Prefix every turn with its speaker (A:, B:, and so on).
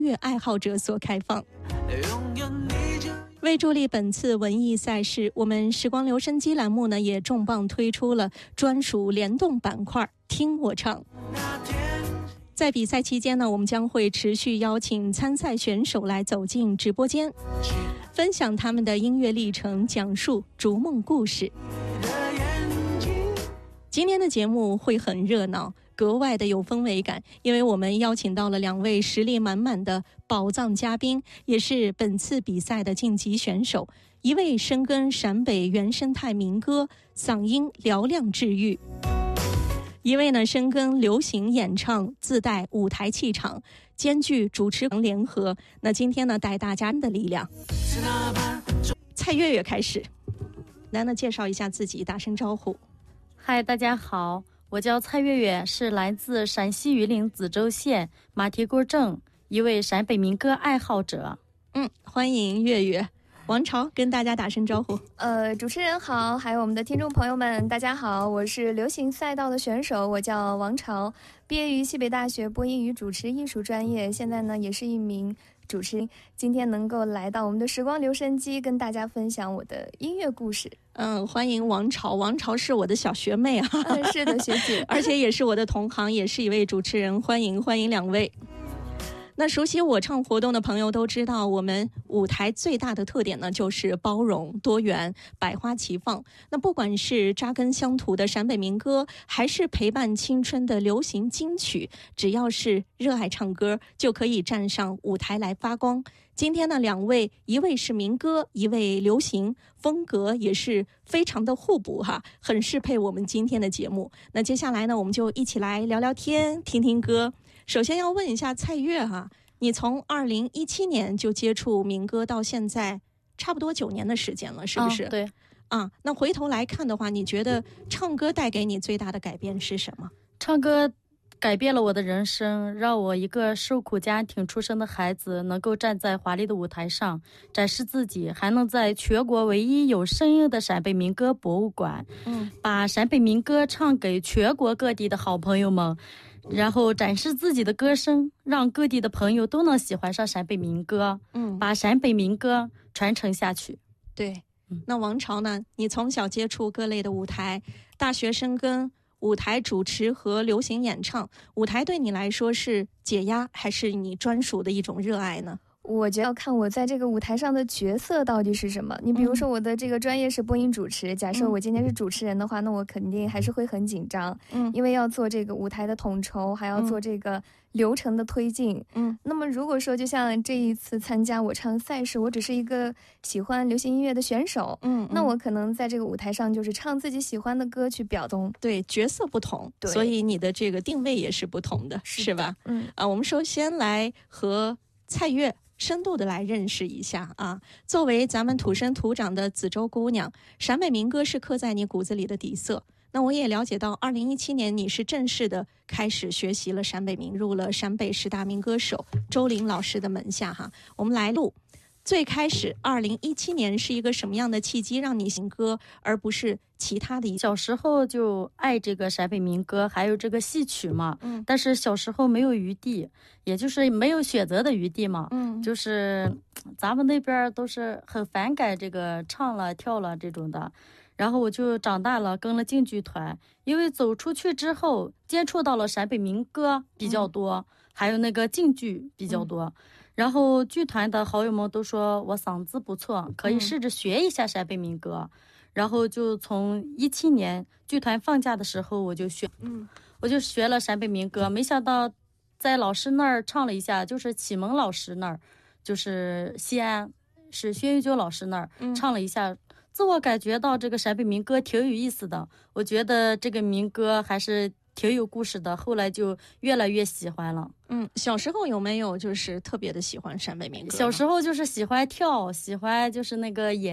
A: 乐爱好者所开放。为助力本次文艺赛事，我们时光留声机栏目呢也重磅推出了专属联动板块听我唱。在比赛期间呢，我们将会持续邀请参赛选手来走进直播间，分享他们的音乐历程，讲述逐梦故事。今天的节目会很热闹，格外的有氛围感，因为我们邀请到了2位实力满满的宝藏嘉宾，也是本次比赛的晋级选手。一位深耕陕北原生态民歌，嗓音嘹亮治愈；一位呢深耕流行演唱，自带舞台气场，兼具主持人联合。那今天呢带大家的力量。蔡月月开始，来呢介绍一下自己，打声招呼。
B: 嗨，大家好，我叫蔡月月，是来自陕西榆林梓州县马蹄沟镇，一位陕北民歌爱好者。
A: 欢迎月月。王朝跟大家打声招呼。
C: 主持人好，还有我们的听众朋友们，大家好，我是流行赛道的选手，我叫王朝，毕业于西北大学播音与主持艺术专业，现在呢也是一名主持人。今天能够来到我们的时光留声机，跟大家分享我的音乐故事。
A: 欢迎王朝，王朝是我的小学妹啊。
C: 是的，学姐，
A: 而且也是我的同行，也是一位主持人，欢迎2位。那熟悉我唱活动的朋友都知道，我们舞台最大的特点呢，就是包容、多元、百花齐放。那不管是扎根乡土的陕北民歌，还是陪伴青春的流行金曲，只要是热爱唱歌，就可以站上舞台来发光。今天呢，2位，一位是民歌，一位流行，风格也是非常的互补哈，很适配我们今天的节目。那接下来呢，我们就一起来聊聊天，听听歌。首先要问一下蔡月哈，你从2017年就接触民歌到现在，差不多9年的时间了，是不是？
B: 对。
A: 那回头来看的话，你觉得唱歌带给你最大的改变是什么？
B: 唱歌改变了我的人生，让我一个受苦家庭出生的孩子能够站在华丽的舞台上展示自己，还能在全国唯一有声音的陕北民歌博物馆，把陕北民歌唱给全国各地的好朋友们，然后展示自己的歌声，让各地的朋友都能喜欢上陕北民歌，把陕北民歌传承下去。
A: 对，那王朝呢？你从小接触各类的舞台，大学深耕舞台主持和流行演唱，舞台对你来说是解压，还是你专属的一种热爱呢？
C: 我觉得要看我在这个舞台上的角色到底是什么。你比如说我的这个专业是播音主持，假设我今天是主持人的话，那我肯定还是会很紧张，因为要做这个舞台的统筹，还要做这个流程的推进。那么如果说就像这一次参加我唱赛事，我只是一个喜欢流行音乐的选手，那我可能在这个舞台上就是唱自己喜欢的歌去表动。
A: 对，角色不同，所以你的这个定位也是不同的，是吧？我们首先来和蔡月深度的来认识一下啊！作为咱们土生土长的梓州姑娘，陕北民歌是刻在你骨子里的底色。那我也了解到，2017年你是正式的开始学习了陕北民，入了陕北10大民歌手周林老师的门下哈。我们来录，最开始2017年是一个什么样的契机让你行歌，而不是其他的？
B: 小时候就爱这个陕北民歌，还有这个戏曲嘛，但是小时候没有余地，也就是没有选择的余地嘛，就是咱们那边都是很反感这个唱了跳了这种的。然后我就长大了，跟了京剧团，因为走出去之后接触到了陕北民歌比较多，还有那个京剧比较多，然后剧团的好友们都说我嗓子不错，可以试着学一下陕北民歌，然后就从17年剧团放假的时候我就学了陕北民歌，没想到在老师那儿唱了一下，就是启蒙老师那儿，就是西安是薛玉秋老师那儿唱了一下，自我感觉到这个陕北民歌挺有意思的，我觉得这个民歌还是挺有故事的，后来就越来越喜欢了。
A: 小时候有没有就是特别的喜欢陕北民歌？
B: 小时候就是喜欢跳，喜欢就是那个演